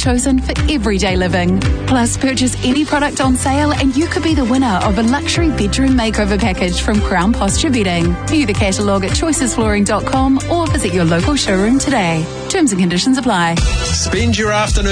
chosen for everyday living. Plus, purchase any product on sale and you could be the winner of a luxury bedroom makeover package from Crown Posture Bedding. View the catalogue at choicesflooring.com or visit your local showroom today. Terms and conditions apply. Spend your afternoon